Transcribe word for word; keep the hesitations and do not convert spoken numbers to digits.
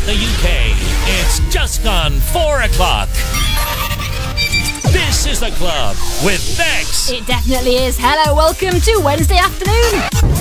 the U K. It's just gone four o'clock. This is The Club with Bex. It definitely is. Hello, welcome to Wednesday afternoon.